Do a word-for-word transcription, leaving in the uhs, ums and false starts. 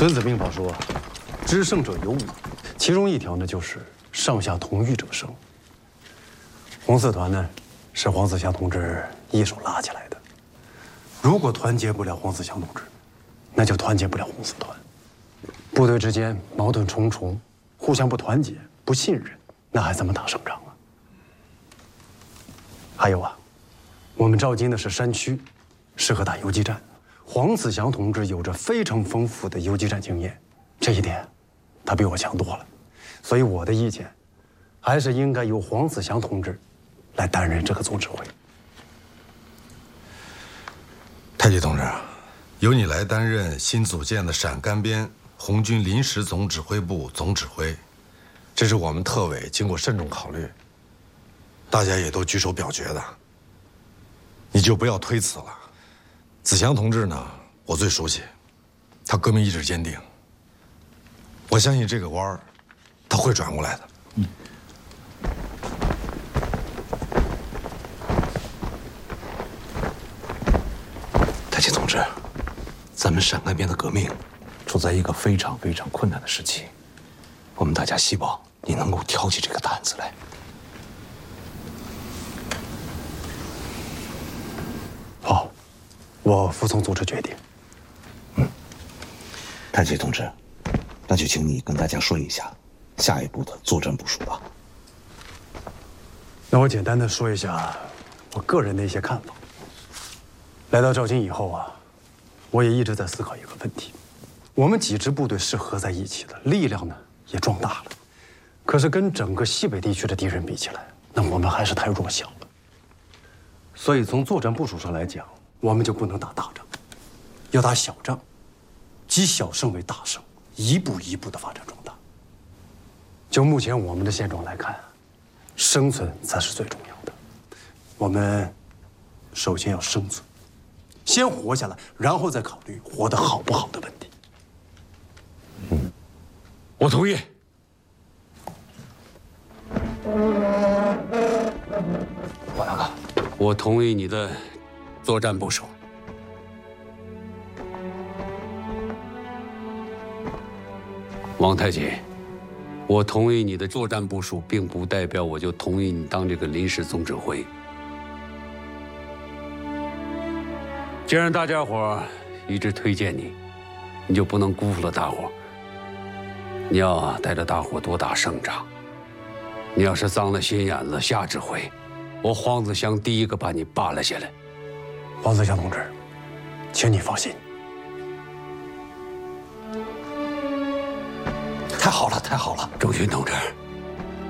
孙子兵法说，知胜者有五，其中一条呢就是上下同欲者胜。红四团呢，是黄子祥同志一手拉起来的。如果团结不了黄子祥同志，那就团结不了红四团。部队之间矛盾重重，互相不团结、不信任，那还怎么打胜仗啊？还有啊，我们召集的是山区，适合打游击战。黄子祥同志有着非常丰富的游击战经验，这一点他比我强多了。所以我的意见，还是应该由黄子祥同志来担任这个总指挥。 太极同志，由你来担任新组建的陕甘边红军临时总指挥部总指挥，这是我们特委经过慎重考虑，大家也都举手表决的。你就不要推辞了。子祥同志呢，我最熟悉，他革命意志坚定，我相信这个弯儿他会转过来的。嗯。 太极同志，咱们陕甘边的革命处在一个非常非常困难的时期，我们大家希望你能够挑起这个担子来。 好，我服从组织决定。 嗯，太极同志，那就请你跟大家说一下下一步的作战部署吧。 那我简单的说一下我个人的一些看法。来到肇庆以后啊，我也一直在思考一个问题：我们几支部队是合在一起的，力量呢也壮大了，可是跟整个西北地区的敌人比起来，那我们还是太弱小了。所以从作战部署上来讲，我们就不能打大仗，要打小仗，积小胜为大胜，一步一步的发展壮大。就目前我们的现状来看，生存才是最重要的。我们首先要生存，先活下来，然后再考虑活得好不好的问题。 嗯，我同意。 王大哥，我同意你的作战部署。王太极，我同意你的作战部署，并不代表我就同意你当这个临时总指挥。既然大家伙一直推荐你，你就不能辜负了大伙。你要带着大伙多打胜仗。你要是脏了心眼子瞎指挥，我黄子祥第一个把你扒拉下来。 黄子祥同志，请你放心。 太好了，太好了， 周军同志，